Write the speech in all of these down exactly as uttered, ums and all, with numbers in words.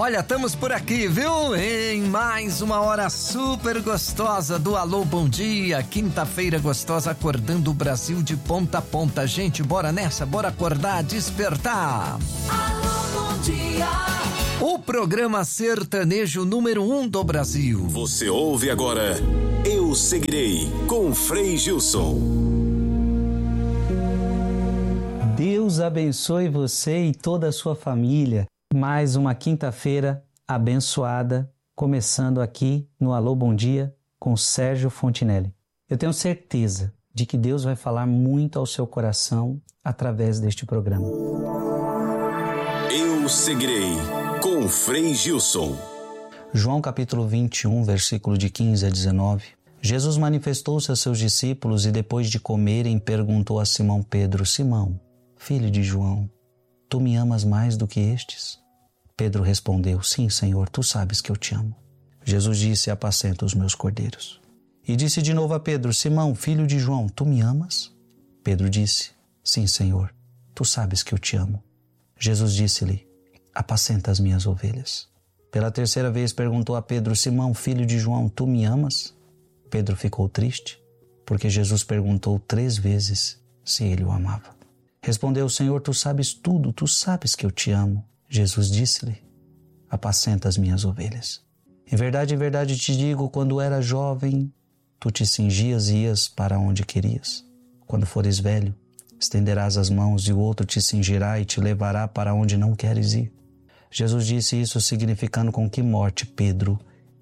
Olha, estamos por aqui, viu? Em mais uma hora super gostosa do Alô Bom Dia, quinta-feira gostosa, acordando o Brasil de ponta a ponta. Gente, bora nessa, bora acordar, despertar. Alô Bom Dia. O programa sertanejo número um do Brasil. Você ouve agora Eu Seguirei, com Frei Gilson. Deus abençoe você e toda a sua família. Mais uma quinta-feira abençoada, começando aqui no Alô Bom Dia com Sérgio Fontinelli. Eu tenho certeza de que Deus vai falar muito ao seu coração através deste programa. Eu Seguirei, com Frei Gilson. João capítulo vinte e um, versículo de quinze a dezenove. Jesus manifestou-se a seus discípulos e depois de comerem perguntou a Simão Pedro: Simão, filho de João, tu me amas mais do que estes? Pedro respondeu: Sim, Senhor, tu sabes que eu te amo. Jesus disse: apacenta os meus cordeiros. E disse de novo a Pedro: Simão, filho de João, tu me amas? Pedro disse: Sim, Senhor, tu sabes que eu te amo. Jesus disse-lhe: apacenta as minhas ovelhas. Pela terceira vez perguntou a Pedro: Simão, filho de João, tu me amas? Pedro ficou triste, porque Jesus perguntou três vezes se ele o amava. Respondeu: Senhor, tu sabes tudo, tu sabes que eu te amo. Jesus disse-lhe: apacenta as minhas ovelhas. Em verdade, em verdade te digo, quando eras jovem, tu te cingias e ias para onde querias. Quando fores velho, estenderás as mãos e o outro te cingirá e te levará para onde não queres ir. Jesus disse isso significando com que morte Pedro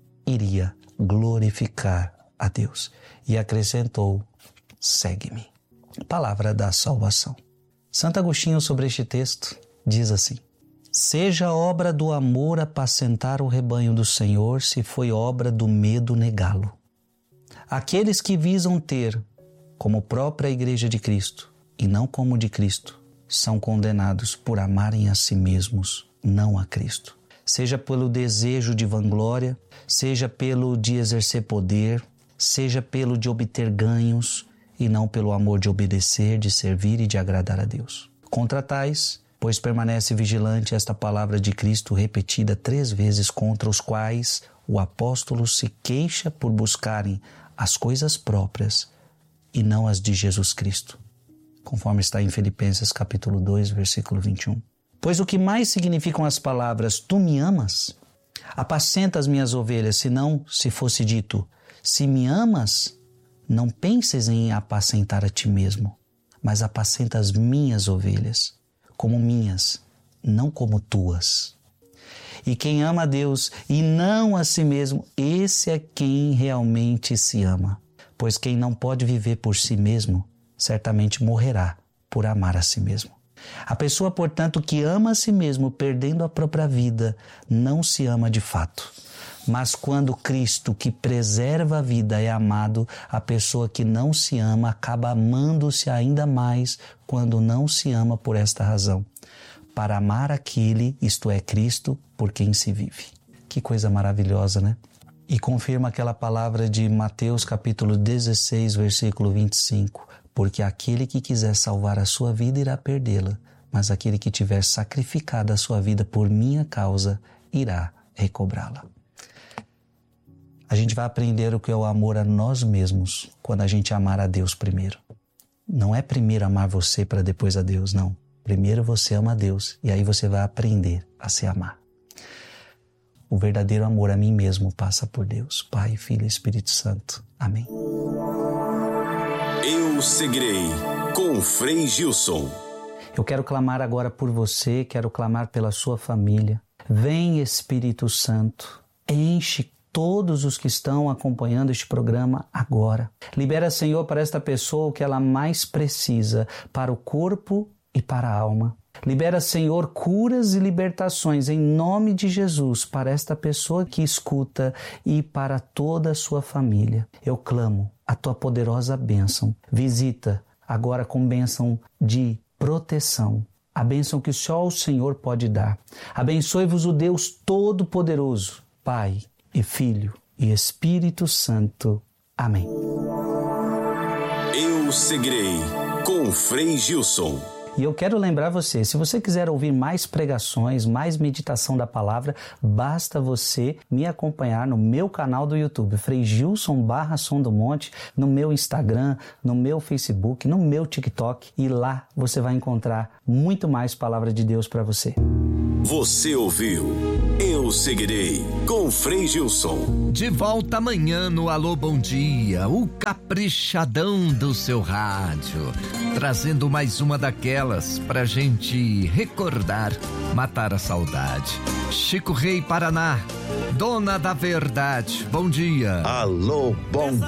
iria glorificar a Deus. E acrescentou: segue-me. Palavra da salvação. Santo Agostinho, sobre este texto, diz assim: seja obra do amor apacentar o rebanho do Senhor, se foi obra do medo negá-lo. Aqueles que visam ter como própria Igreja de Cristo e não como de Cristo, são condenados por amarem a si mesmos, não a Cristo. Seja pelo desejo de vanglória, seja pelo de exercer poder, seja pelo de obter ganhos e não pelo amor de obedecer, de servir e de agradar a Deus. Contra tais, pois permanece vigilante esta palavra de Cristo repetida três vezes, contra os quais o apóstolo se queixa por buscarem as coisas próprias e não as de Jesus Cristo, conforme está em Filipenses capítulo dois, versículo vinte e um. Pois o que mais significam as palavras tu me amas? Apacenta as minhas ovelhas, senão se fosse dito, se me amas, não penses em apacentar a ti mesmo, mas apacenta as minhas ovelhas, como minhas, não como tuas. E quem ama a Deus e não a si mesmo, esse é quem realmente se ama. Pois quem não pode viver por si mesmo, certamente morrerá por amar a si mesmo. A pessoa, portanto, que ama a si mesmo, perdendo a própria vida, não se ama de fato. Mas quando Cristo, que preserva a vida, é amado, a pessoa que não se ama acaba amando-se ainda mais quando não se ama por esta razão: para amar aquele, isto é, Cristo, por quem se vive. Que coisa maravilhosa, né? E confirma aquela palavra de Mateus capítulo dezesseis, versículo vinte e cinco. Porque aquele que quiser salvar a sua vida irá perdê-la, mas aquele que tiver sacrificado a sua vida por minha causa irá recobrá-la. A gente vai aprender o que é o amor a nós mesmos quando a gente amar a Deus primeiro. Não é primeiro amar você para depois a Deus, não. Primeiro você ama a Deus e aí você vai aprender a se amar. O verdadeiro amor a mim mesmo passa por Deus, Pai, Filho e Espírito Santo. Amém. Eu Seguirei, com Frei Gilson. Eu quero clamar agora por você, quero clamar pela sua família. Vem, Espírito Santo, enche todos os que estão acompanhando este programa agora. Libera, Senhor, para esta pessoa o que ela mais precisa, para o corpo e para a alma. Libera, Senhor, curas e libertações em nome de Jesus para esta pessoa que escuta e para toda a sua família. Eu clamo a tua poderosa bênção. Visita agora com bênção de proteção, a bênção que só o Senhor pode dar. Abençoe-vos o Deus Todo-Poderoso, Pai e Filho e Espírito Santo. Amém. Eu Seguirei, com Frei Gilson. E eu quero lembrar você, se você quiser ouvir mais pregações, mais meditação da palavra, basta você me acompanhar no meu canal do YouTube, Frei Gilson barra Som do Monte, no meu Instagram, no meu Facebook, no meu TikTok, e lá você vai encontrar muito mais palavra de Deus para você. Você ouviu Eu Seguirei com Frei Gilson. De volta amanhã no Alô Bom Dia, o caprichadão do seu rádio, trazendo mais uma daquelas pra gente recordar, matar a saudade. Chico Rei Paraná, dona da verdade, bom dia. Alô, bom